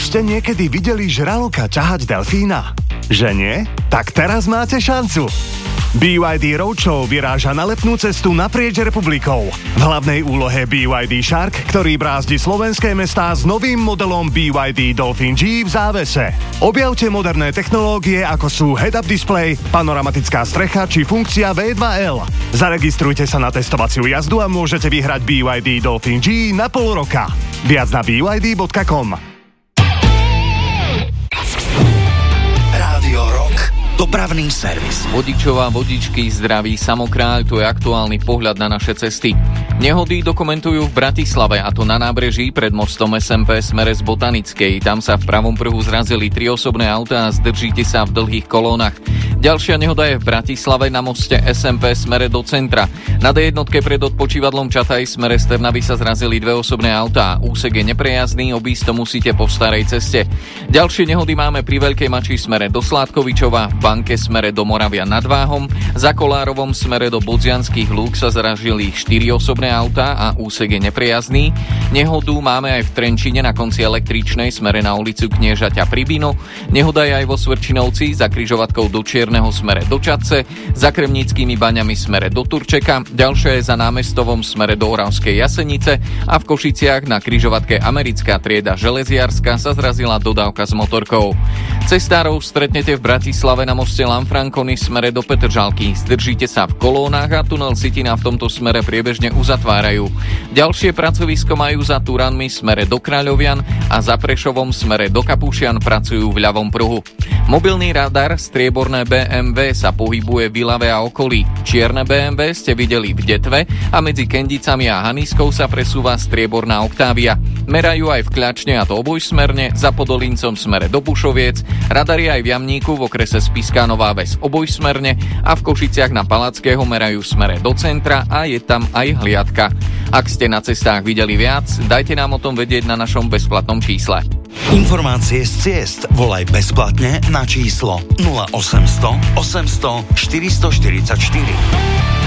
Už ste niekedy videli žraloka ťahať delfína? Že nie? Tak teraz máte šancu. BYD Roadshow vyráža na letnú cestu naprieč republikou. V hlavnej úlohe BYD Shark, ktorý brázdi slovenské mestá s novým modelom BYD Dolphin G v závese. Objavte moderné technológie, ako sú head-up display, panoramatická strecha či funkcia V2L. Zaregistrujte sa na testovaciu jazdu a môžete vyhrať BYD Dolphin G na pol roka. Viac na byd.com. Rádio Rock. Dopravný servis. Vodičová, vodičky, zdravý samokráľ, to je aktuálny pohľad na naše cesty. Nehody dokumentujú v Bratislave, a to na nábreží pred mostom SMP smere z Botanickej. Tam sa v pravom pruhu zrazili 3 osobné autá a zdržíte sa v dlhých kolónach. Ďalšia nehoda je v Bratislave na moste SMP smere do centra. Na D1 pred odpočívadlom Čataj smere z Trnavy sa zrazili 2 osobné autá. Úsek je neprejazdný, obísť to musíte po starej ceste. Ďalšie nehody máme pri Veľkej Mači smere do Sládkovičova, v Banke smere do Moravia nad Váhom, za Kolárovom smere do Bodzianskych Lúk sa zrazili 4 osobné autá a úsek je neprejazdný. Nehodu máme aj v Trenčíne na konci električnej smere na ulicu Kniežaťa pri Bino. Nehoda je aj vo Svrčinovci za križovatkou do Čierneho smere do Čadce, za Kremnickými baňami smere do Turčeka, ďalšia je za Námestovom smere do Oravskej Jasenice a v Košiciach na križovatke Americká trieda železiarska sa zrazila dodávka s motorkou. Cestárov stretnete v Bratislave na moste Lanfranconi smere do Petržalky. Zdržíte sa v kolónach a tunel Sitina v tomto smere priebežne uzatvárajú. Ďalšie pracovisko majú za Turanmi smere do Kráľovian a za Prešovom smere do Kapušian pracujú v ľavom pruhu. Mobilný radar strieborné BMW sa pohybuje v Ilave a okolí. Čierne BMW ste videli v Detve a medzi Kendicami a Haniskou sa presúva strieborná Octavia. Merajú aj v Kľačne, a to obojsmerne, za Podolincom smere do Bušoviec, radary aj v Jamníku v okrese Spiská Nová Ves obojsmerne a v Košiciach na Palackého merajú smere do centra a je tam aj hliadka. Ak ste na cestách videli viac, dajte nám o tom vedieť na našom bezplatnom čísle. Informácie z ciest volaj bezplatne na číslo 0800 800 444.